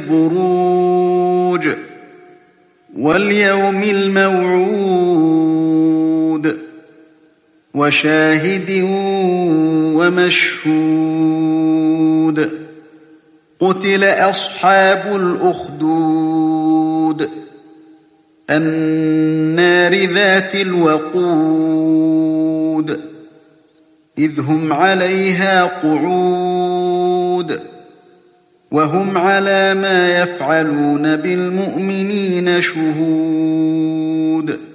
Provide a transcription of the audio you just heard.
البروج واليوم الموعود وشاهد ومشهود قتل أصحاب الأخدود النار ذات الوقود إذ هم عليها قعود وهم على ما يفعلون بالمؤمنين شهود